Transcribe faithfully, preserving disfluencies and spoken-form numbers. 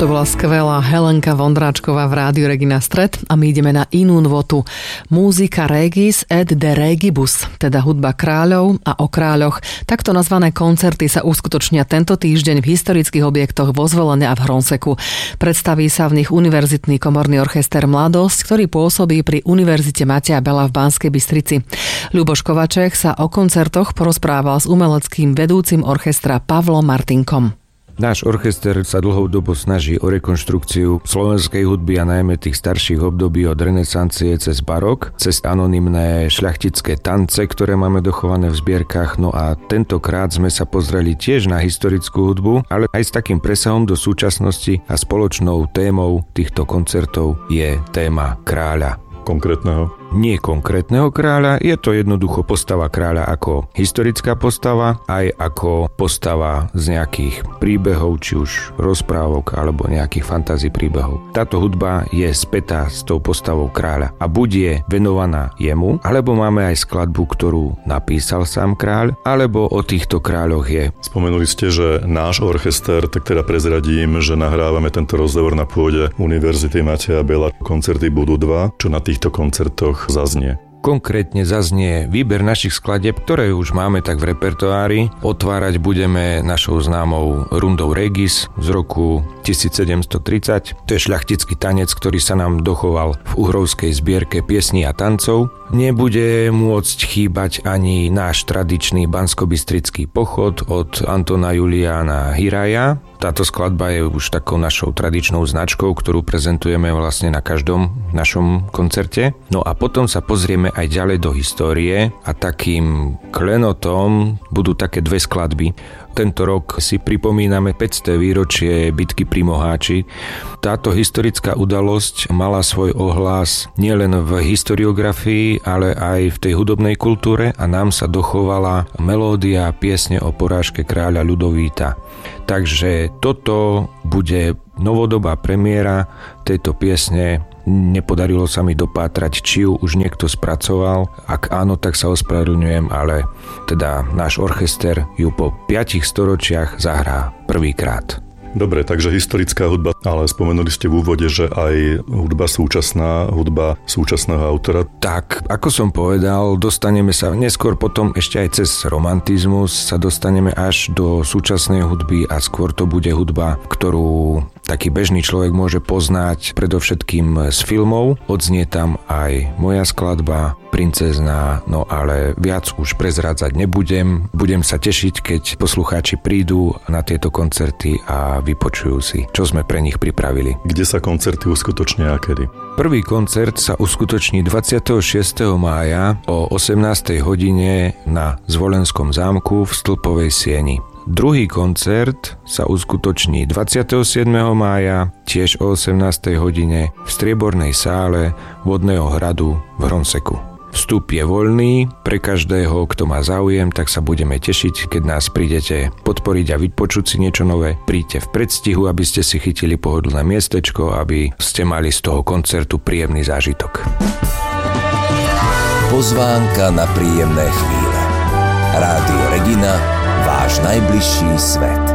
To bola skvelá Helenka Vondráčková v Rádiu Regina Stred a my ideme na inú nôtu. Música regis et de regibus, teda hudba kráľov a o kráľoch. Takto nazvané koncerty sa uskutočnia tento týždeň v historických objektoch vo Zvolene a v Hronseku. Predstaví sa v nich Univerzitný komorný orchester Mladosť, ktorý pôsobí pri Univerzite Mateja Bela v Banskej Bystrici. Ľuboš Kovaček sa o koncertoch porozprával s umeleckým vedúcim orchestra Pavlom Martinkom. Náš orchester sa dlhodobo snaží o rekonštrukciu slovenskej hudby a najmä tých starších období od renesancie cez barok, cez anonymné šľachtické tance, ktoré máme dochované v zbierkach. No a tentokrát sme sa pozreli tiež na historickú hudbu, ale aj s takým presahom do súčasnosti a spoločnou témou týchto koncertov je téma kráľa. Konkrétneho? Nie konkrétneho kráľa, je to jednoducho postava kráľa ako historická postava, aj ako postava z nejakých príbehov, či už rozprávok alebo nejakých fantázií príbehov. Táto hudba je spätá s tou postavou kráľa a buď je venovaná jemu, alebo máme aj skladbu, ktorú napísal sám kráľ, alebo o týchto kráľoch je. Spomenuli ste, že náš orchester, tak teda prezradím, že nahrávame tento rozhovor na pôde Univerzity Mateja Bela. Koncerty budú dva, čo na týchto koncertoch zaznie. Konkrétne zaznie výber našich skladieb, ktoré už máme tak v repertoári. Otvárať budeme našou známou rundou Regis z roku tisícsedemstotridsať. To je šľachtický tanec, ktorý sa nám dochoval v uhrovskej zbierke piesní a tancov. Nebude môcť chýbať ani náš tradičný banskobystrický pochod od Antona Juliána Hiraja. Táto skladba je už takou našou tradičnou značkou, ktorú prezentujeme vlastne na každom našom koncerte. No a potom sa pozrieme aj ďalej do histórie a takým klenotom budú také dve skladby. Tento rok si pripomíname päťsté výročie bitky pri Moháči. Táto historická udalosť mala svoj ohlas nielen v historiografii, ale aj v tej hudobnej kultúre a nám sa dochovala melódia piesne o porážke kráľa Ľudovíta. Takže toto bude novodobá premiéra tejto piesne. Nepodarilo sa mi dopátrať, či ju už niekto spracoval. Ak áno, tak sa ospravedlňujem, ale teda náš orchester ju po piatich storočiach zahrá prvýkrát. Dobre, takže historická hudba, ale spomenuli ste v úvode, že aj hudba súčasná, hudba súčasného autora. Tak, ako som povedal, dostaneme sa neskôr potom ešte aj cez romantizmus, sa dostaneme až do súčasnej hudby a skôr to bude hudba, ktorú taký bežný človek môže poznať predovšetkým z filmov. Odznie tam aj moja skladba Princezná, no ale viac už prezrádzať nebudem. Budem sa tešiť, keď poslucháči prídu na tieto koncerty a vypočujú si, čo sme pre nich pripravili. Kde sa koncerty uskutočnia a kedy? Prvý koncert sa uskutoční dvadsiateho šiesteho mája o osemnástej hodine na Zvolenskom zámku v Stĺpovej sieni. Druhý koncert sa uskutoční dvadsiateho siedmeho mája tiež o osemnástej hodine v striebornej sále Vodného hradu v Hronseku. Vstup je voľný pre každého, kto má záujem, tak sa budeme tešiť, keď nás prídete podporiť a vypočuť si niečo nové. Príďte v predstihu, aby ste si chytili pohodlné miestečko, aby ste mali z toho koncertu príjemný zážitok. Pozvánka na príjemné chvíle. Rádio Regina, váš najbližší svet.